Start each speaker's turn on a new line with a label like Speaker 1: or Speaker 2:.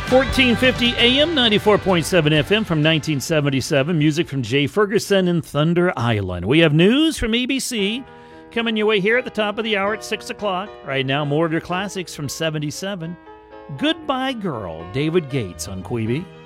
Speaker 1: 1450 AM, 94.7 FM from 1977. Music from Jay Ferguson and Thunder Island. We have news from ABC coming your way here at the top of the hour at 6 o'clock. Right now, more of your classics from 77. Goodbye Girl, David Gates on Queeby.